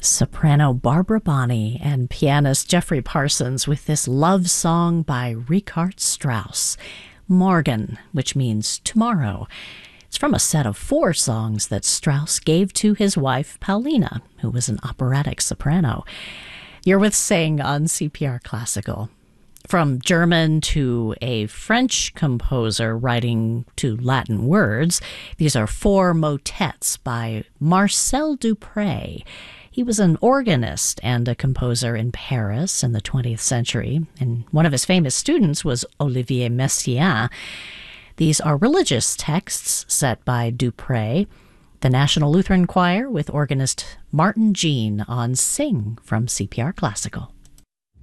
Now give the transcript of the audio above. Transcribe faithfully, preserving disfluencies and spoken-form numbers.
Soprano Barbara Bonney and pianist Jeffrey Parsons with this love song by Richard Strauss, Morgen, which means tomorrow. It's from a set of four songs that Strauss gave to his wife, Paulina, who was an operatic soprano. You're with Sing on C P R Classical. From German to a French composer writing to Latin words, these are four motets by Marcel Dupré. He was an organist and a composer in Paris in the twentieth century, and one of his famous students was Olivier Messiaen. These are religious texts set by Dupré. The National Lutheran Choir with organist Martin Jean on Sing from C P R Classical.